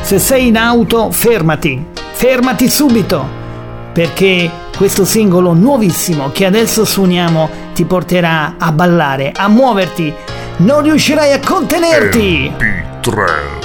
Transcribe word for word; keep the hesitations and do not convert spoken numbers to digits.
Se sei in auto, fermati, fermati subito, perché questo singolo nuovissimo che adesso suoniamo ti porterà a ballare, a muoverti, non riuscirai a contenerti. M P tre